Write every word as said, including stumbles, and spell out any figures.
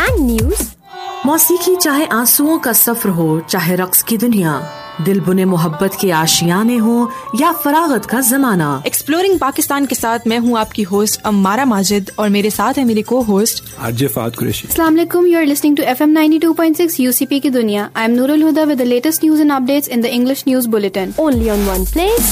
And news. मौसीकी चाहे आंसुओं का सफर हो, चाहे रक्स की दुनिया, दिल बुने मोहब्बत के आशियाने हो या फरागत का जमाना। एक्सप्लोरिंग पाकिस्तान के साथ मैं हूँ आपकी होस्ट अम्मारा माजिद और मेरे साथ है मेरी को होस्ट आरजे फात कुरैशी। अस्सलाम वालेकुम, you are listening to F M ninety two point six UCP की दुनिया। I am Nurul Huda with the latest news and updates in the English news bulletin, only on one place,